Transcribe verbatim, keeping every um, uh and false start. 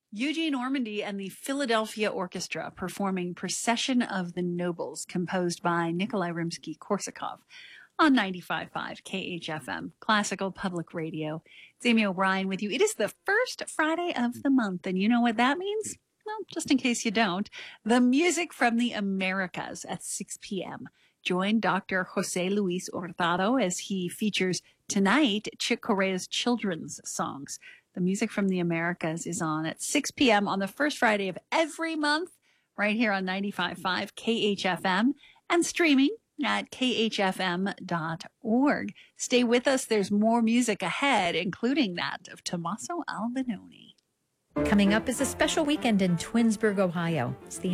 Eugene Ormandy and the Philadelphia Orchestra performing Procession of the Nobles, composed by Nikolai Rimsky-Korsakov on ninety-five point five K H F M, Classical Public Radio. It's Amy O'Brien with you. It is the first Friday of the month, and you know what that means? Well, just in case you don't, the music from the Americas at six p.m. Join Doctor Jose Luis Hurtado as he features tonight Chick Corea's children's songs. The music from the Americas is on at six p.m. on the first Friday of every month, right here on ninety-five point five K H F M and streaming at K H F M dot org. Stay with us. There's more music ahead, including that of Tommaso Albinoni. Coming up is a special weekend in Twinsburg, Ohio. It's the